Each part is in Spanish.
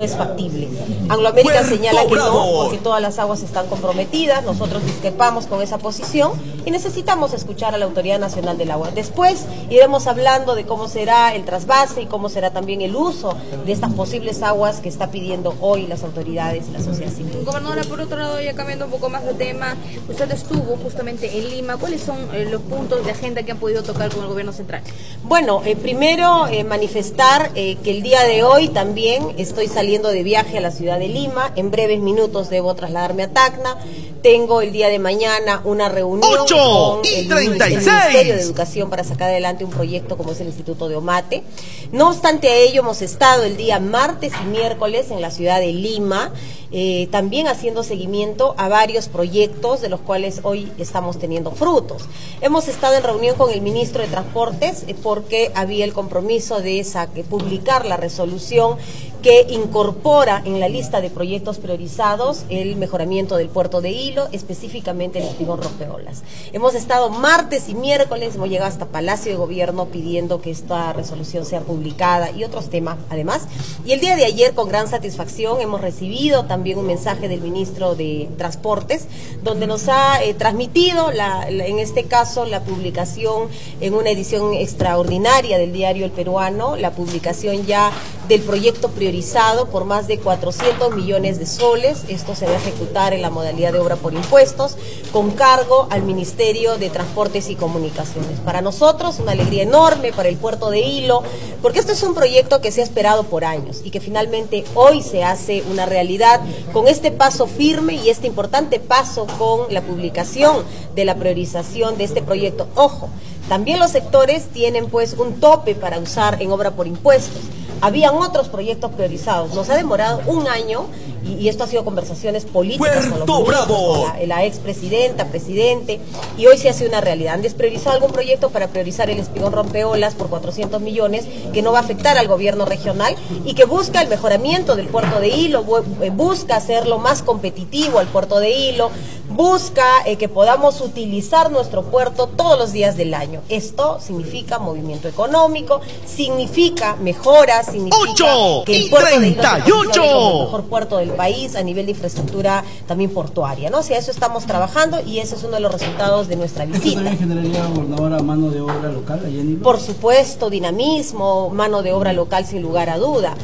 es factible. Anglo América señala que no, porque todas las aguas están comprometidas. Nosotros discrepamos con esa posición y necesitamos escuchar a la Autoridad Nacional del Agua. Después iremos hablando de cómo será el trasvase y cómo será también el uso de estas posibles aguas que está pidiendo hoy las autoridades y la sociedad civil. Gobernadora, por otro lado, ya cambiando un poco más de tema, usted estuvo justamente en Lima. ¿Cuáles son los puntos de agenda que han podido tocar con el gobierno central? Bueno, primero manifestar que el día de hoy también estoy saliendo de viaje a la ciudad de Lima. En breves minutos debo trasladarme a Tacna. Tengo el día de mañana una reunión con el Ministerio de Educación para sacar adelante un proyecto como es el Instituto de Omate. No obstante a ello, hemos estado el día martes y miércoles en la ciudad de Lima, también haciendo seguimiento a varios proyectos de los cuales hoy estamos teniendo frutos. Hemos estado en reunión con el ministro de Transportes porque había el compromiso de publicar la resolución que incorpora en la lista de proyectos priorizados el mejoramiento del puerto de Hilo, específicamente el espigón rompeolas. Hemos estado martes y miércoles, hemos llegado hasta Palacio de Gobierno pidiendo que esta resolución sea publicada y otros temas además. Y el día de ayer, con gran satisfacción, hemos recibido también un mensaje del ministro de Transportes, donde nos ha transmitido, en este caso, la publicación en una edición extraordinaria del diario El Peruano, la publicación ya del proyecto priorizado por más de 400 millones de soles. Esto se va a ejecutar en la modalidad de obra por impuestos, con cargo al Ministerio de Transportes y Comunicaciones. Para nosotros, una alegría enorme, para el puerto de Hilo, porque esto es un proyecto que se ha esperado por años y que finalmente hoy se hace una realidad con este paso firme y este importante paso con la publicación de la priorización de este proyecto. Ojo, también los sectores tienen pues un tope para usar en obra por impuestos. Habían otros proyectos priorizados. Nos ha demorado un año y esto ha sido conversaciones políticas con los ministros, con la expresidenta, presidente, y hoy se hace una realidad. Han despriorizado algún proyecto para priorizar el espigón rompeolas por 400 millones que no va a afectar al gobierno regional y que busca el mejoramiento del puerto de Hilo, busca hacerlo más competitivo al puerto de Hilo, busca que podamos utilizar nuestro puerto todos los días del año. Esto significa movimiento económico, significa mejoras, significa que el puerto de Hilo se considere como el mejor puerto del país a nivel de infraestructura también portuaria, ¿no? O sea, eso estamos trabajando y ese es uno de los resultados de nuestra visita. ¿Esto también generaría, gobernadora, mano de obra local allá en Hilo? Por supuesto, dinamismo, mano de obra local sin lugar a duda.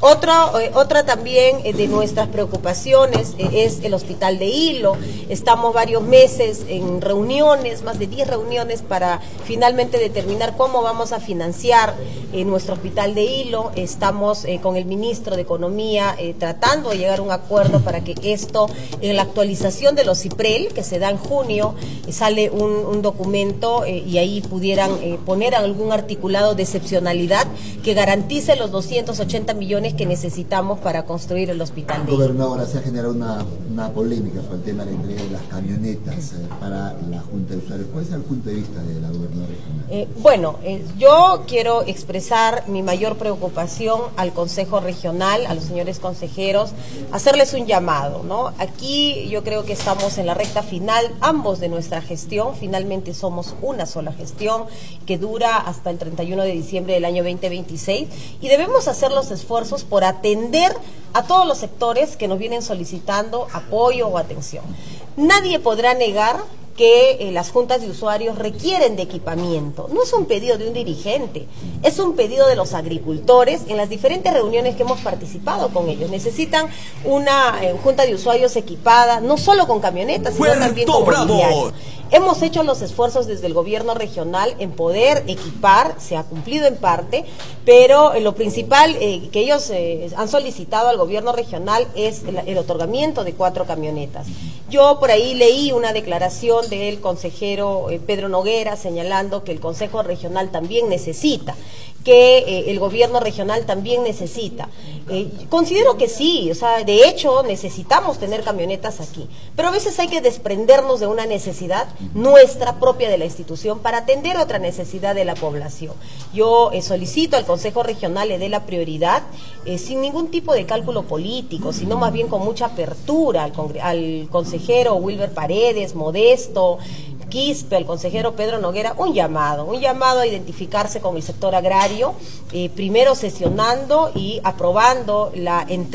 Otra también de nuestras preocupaciones es el hospital de Hilo. Estamos varios meses en reuniones, más de 10 reuniones para finalmente determinar cómo vamos a financiar nuestro hospital de Hilo. Estamos con el ministro de Economía tratando de llegar a un acuerdo para que esto, en la actualización de los CIPREL, que se da en junio, sale un documento y ahí pudieran poner algún articulado de excepcionalidad que garantice los 280 millones que necesitamos para construir el hospital de Hilo. Gobernadora, se ha generado una polémica sobre el tema de la entrega de las camionetas para la Junta de Usuarios. ¿Cuál es el punto de vista de la gobernadora regional? Yo quiero expresar mi mayor preocupación al Consejo Regional, a los señores consejeros, hacerles un llamado, ¿no? Aquí yo creo que estamos en la recta final, ambos de nuestra gestión, finalmente somos una sola gestión que dura hasta el 31 de diciembre del año 2026 y debemos hacer los esfuerzos por atender a todos los sectores que nos vienen solicitando apoyo o atención. Nadie podrá negar que las juntas de usuarios requieren de equipamiento. No es un pedido de un dirigente, es un pedido de los agricultores en las diferentes reuniones que hemos participado con ellos. Necesitan una junta de usuarios equipada, no solo con camionetas, sino también con mobiliario. Hemos hecho los esfuerzos desde el gobierno regional en poder equipar, se ha cumplido en parte, pero lo principal que ellos han solicitado al gobierno regional es el otorgamiento de 4 camionetas. Yo por ahí leí una declaración del consejero Pedro Noguera señalando que el Consejo Regional también necesita, que el gobierno regional también necesita. Considero que sí, o sea, de hecho necesitamos tener camionetas aquí, pero a veces hay que desprendernos de una necesidad nuestra propia de la institución para atender otra necesidad de la población. Yo solicito al Consejo Regional le dé la prioridad sin ningún tipo de cálculo político, sino más bien con mucha apertura al consejero Wilber Paredes, Modesto, Quispe, al consejero Pedro Noguera, un llamado a identificarse con el sector agrario, primero sesionando y aprobando la entrega